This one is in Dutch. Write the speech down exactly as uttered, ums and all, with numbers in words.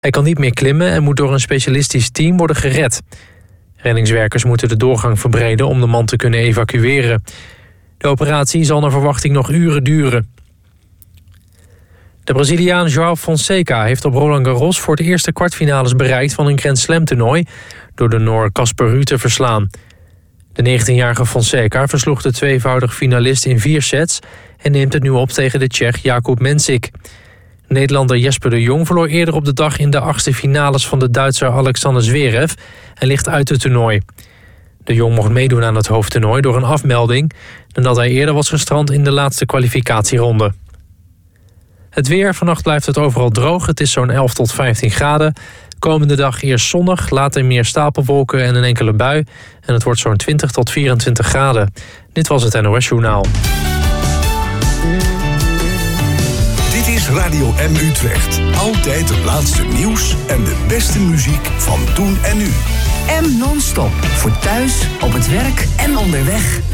Hij kan niet meer klimmen en moet door een specialistisch team worden gered. Reddingswerkers moeten de doorgang verbreden om de man te kunnen evacueren. De operatie zal naar verwachting nog uren duren. De Braziliaan João Fonseca heeft op Roland Garros voor de eerste kwartfinales bereikt van een Grand Slam toernooi door de Noor Casper Ruud te verslaan. De negentienjarige Fonseca versloeg de tweevoudig finalist in vier sets en neemt het nu op tegen de Tsjech Jakub Mensik. Nederlander Jesper de Jong verloor eerder op de dag in de achtste finales van de Duitser Alexander Zverev en ligt uit het toernooi. De Jong mocht meedoen aan het hoofdtoernooi door een afmelding nadat hij eerder was gestrand in de laatste kwalificatieronde. Het weer, vannacht blijft het overal droog. Het is zo'n elf tot vijftien graden. Komende dag eerst zonnig, later meer stapelwolken en een enkele bui. En het wordt zo'n twintig tot vierentwintig graden. Dit was het N O S Journaal. Dit is Radio M Utrecht. Altijd het laatste nieuws en de beste muziek van toen en nu. M non-stop. Voor thuis, op het werk en onderweg.